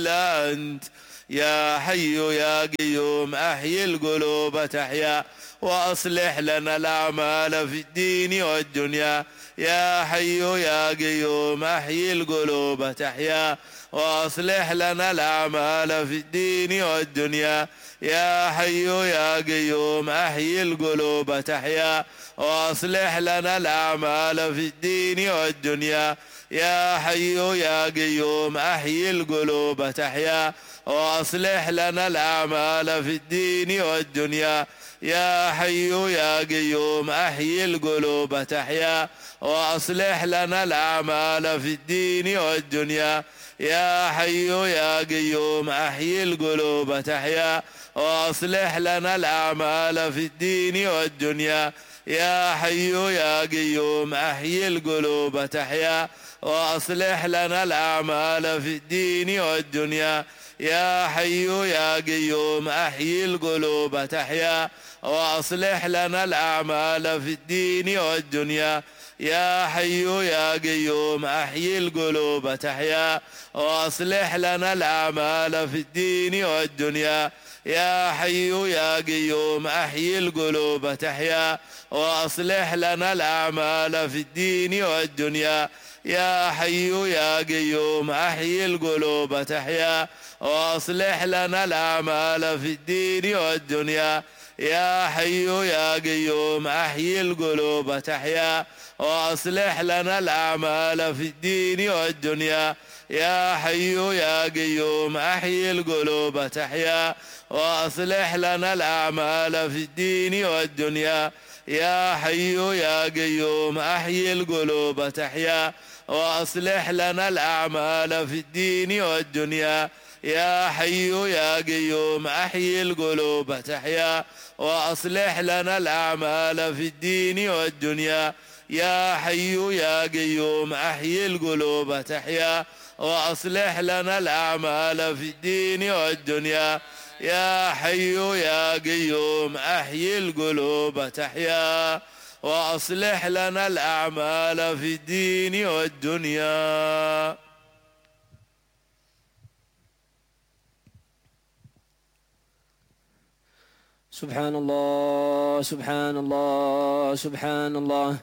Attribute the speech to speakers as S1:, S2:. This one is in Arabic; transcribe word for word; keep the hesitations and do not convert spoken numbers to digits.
S1: إلا أنت يا حي يا قيوم أحيي القلوب تحيا وأصلح لنا الأعمال في الدين والدنيا يا حي يا قيوم أحيي القلوب تحيا وأصلح لنا الأعمال في الدين والدنيا يا حي يا قيوم أحيي القلوب تحيا وأصلح لنا الأعمال في الدين والدنيا يا حي يا قيوم أحيي القلوب تحيا وأصلح لنا الأعمال في الدين والدنيا يا حي يا قيوم أحيي القلوب تحيا وأصلح لنا الأعمال في الدين والدنيا يا حي يا قيوم أحيي القلوب تحيا وأصلح لنا الأعمال في الدين والدنيا يا حي يا قيوم أحيي القلوب تحيا وأصلح لنا الأعمال في الدين والدنيا يا حي يا قيوم أحيي القلوب تحيا وأصلح لنا الأعمال في الدين والدنيا يا حي يا قيوم أحيي القلوب تحيا وأصلح لنا الأعمال في الدين والدنيا يا حي يا قيوم أحيي القلوب تحيا وأصلح لنا الأعمال في الدين والدنيا يا حي يا قيوم أحيي القلوب تحيا وأصلح لنا الأعمال في الدين والدنيا يا حي يا قيوم أحيي القلوب تحيا وأصلح لنا الأعمال في الدين والدنيا يا حي يا قيوم أحيي القلوب تحيا وأصلح لنا الأعمال في الدين والدنيا يا حي يا قيوم أحيي القلوب تحيا وأصلح لنا الأعمال في الدين والدنيا يا حي يا قيوم أحيي القلوب تحيا وأصلح لنا الأعمال في الدين والدنيا يا حي يا قيوم أحيي القلوب تحيا وأصلح لنا الأعمال في الدين والدنيا يا حي يا قيوم أحيي القلوب تحيا وأصلح لنا الأعمال في الدين والدنيا.
S2: سبحان الله سبحان الله سبحان الله.